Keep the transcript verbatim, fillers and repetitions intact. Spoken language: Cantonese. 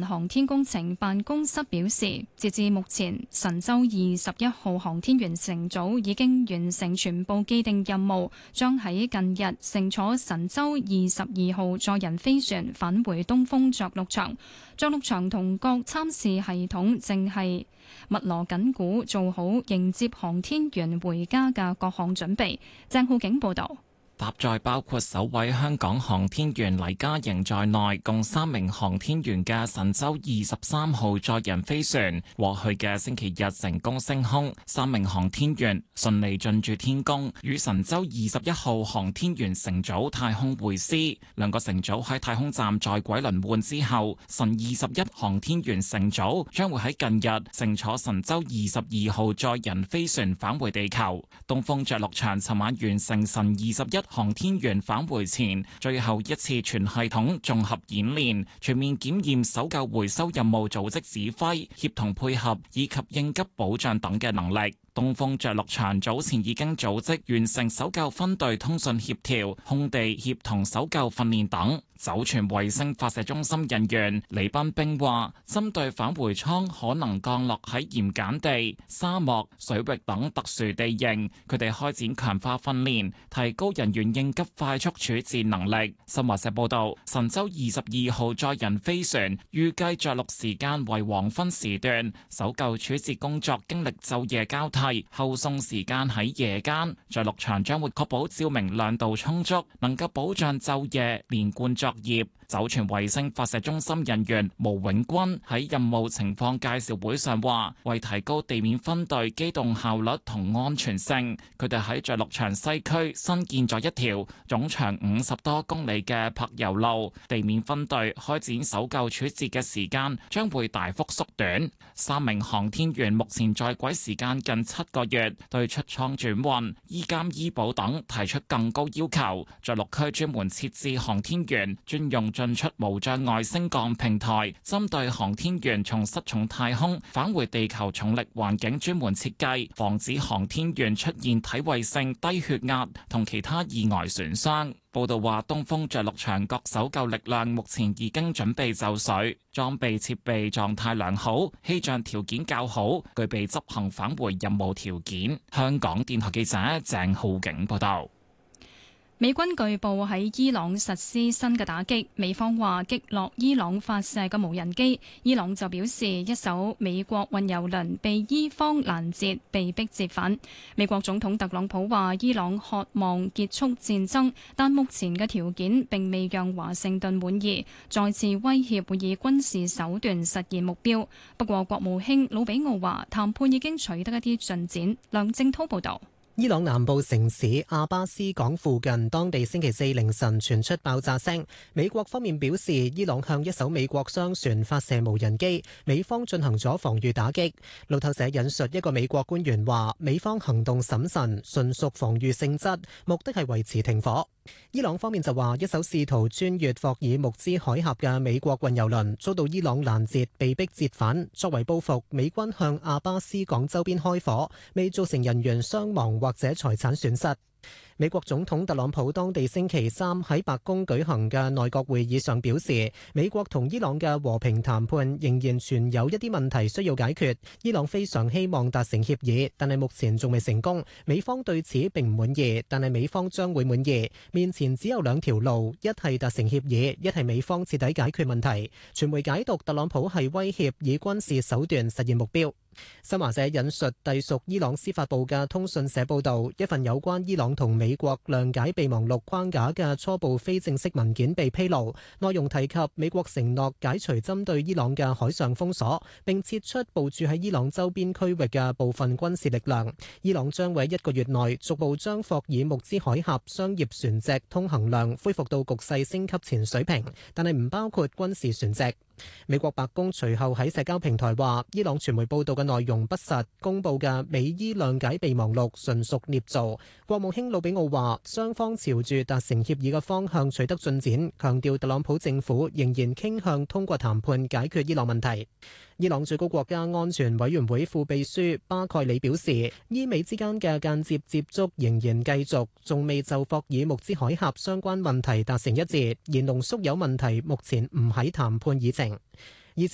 人航天工程辦公室表示，截至目前，神舟二十一號航天員乘組已經完成全部既定任務，將喺近日乘坐神舟二十二號載人飛船返回東風着陸場。着陸場同各參試系統正係密鑼緊鼓，做好迎接航天員回家嘅各項準備。鄭浩景報道。 搭載包括首位香港航天員黎嘉瑩在內，共三名航天員嘅神舟二十三號載人飛船，過去嘅星期日成功升空，三名航天員順利進駐天宮，與神舟二十一號航天員乘組太空會師。兩個乘組喺太空站在軌輪換之後，神二十一航天員乘組將會喺近日乘坐神舟二十二號載人飛船返回地球。東風着陸場尋晚完成神二十一航天員返回前最後一次全系統綜合演練，全面檢驗搜救回收任務組織指揮、協同配合以及應急保障等嘅能力。東風着陸場早前已經組織完成搜救分隊通訊協調、空地協同搜救訓練等。酒泉衛星發射中心人員李斌冰話，針對返回艙可能降落喺鹽鹼地、沙漠、水域等特殊地形，佢哋開展強化訓練，提高人員應急快速處置能力。新華社報道，神舟二十二號載人飛船預計着陸時間為黃昏時段，搜救處置工作經歷晝夜交替，後送時間喺夜間。着陸場將會確保照明亮度充足，能夠保障晝夜連貫作業。酒泉衛星發射中心人員毛永軍喺任務情況介紹會上話，為提高地面分隊機動效率同安全性，佢哋喺着陸場西區新建咗一條總長五十多公里嘅柏油路，地面分隊開展搜救處置嘅時間將會大幅縮短。三名航天員目前在軌時間近七個月，對出艙轉運、醫監醫保等提出更高要求。着陸區專門設置航天員專用進出無障礙升降平台，針對航天員從失重太空返回地球重力環境專門設計，防止航天員出現體位性低血壓同其他意外損傷。報道話，東風着陸場各搜救力量目前已經準備就緒，裝備設備狀態良好，氣象條件較好，具備執行返回任務條件。香港電台記者鄭浩景報道。 美軍據報喺伊朗實施新嘅打擊，美方話擊落伊朗發射嘅無人機，伊朗就表示一艘美國運油輪被伊方攔截，被迫折返。美國總統特朗普話伊朗渴望結束戰爭，但目前嘅條件並未讓華盛頓滿意，再次威脅會以軍事手段實現目標。不過國務卿魯比奧話談判已經取得一啲進展。梁正滔報導。 伊朗南部城市阿巴斯港附近，當地星期四凌晨傳出爆炸聲。美國方面表示，伊朗向一艘美國商船發射無人機，美方進行咗防禦打擊。路透社引述一個美國官員話，美方行動審慎，純屬防禦性質，目的係維持停火。伊朗方面就話，一艘試圖穿越霍爾木茲海峽嘅美國運油輪遭到伊朗攔截，被迫折返。作為報復，美軍向阿巴斯港周邊開火，未造成人員傷亡或者財產損失。美國總統特朗普當地星期三喺白宮舉行嘅內閣會議上表示，美國同伊朗嘅和平談判仍然存有一啲問題需要解決。伊朗非常希望達成協議，但係目前仲未成功。美方對此並唔滿意，但係美方將會滿意。面前只有兩條路，一係達成協議，一係美方徹底解決問題。傳媒解讀特朗普係威脅以軍事手段實現目標。新華社引述隸屬伊朗司法部嘅通訊社報道，一份有關伊朗同美國諒解備忘錄框架嘅初步非正式文件被披露，內容提及美國承諾解除針對伊朗嘅海上封鎖，並撤出部署喺伊朗周邊區域嘅部分軍事力量。伊朗將會喺一個月內逐步將霍爾木茲海峽商業船隻通行量恢復到局勢升級前水平，但係唔包括軍事船隻。美國白宮隨後喺社交平台話，伊朗傳媒報道嘅內容不實，公布嘅美伊諒解備忘錄純屬捏造。國務卿魯比奧話，雙方朝住達成協議嘅方向取得進展，強調特朗普政府仍然傾向通過談判解決伊朗問題。伊朗最高國家安全委員會副秘書巴蓋里表示，伊美之間嘅間接接觸仍然繼續，仲未就霍爾木茲海峽相關問題達成一致，而濃縮鈾問題目前唔喺談判議程。